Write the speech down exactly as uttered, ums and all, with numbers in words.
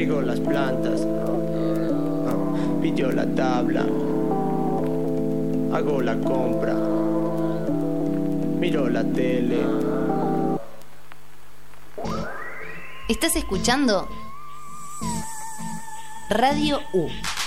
riego las plantas, uh, pidió la tabla, hago la compra, miro la tele. ¿Estás escuchando? Radio U.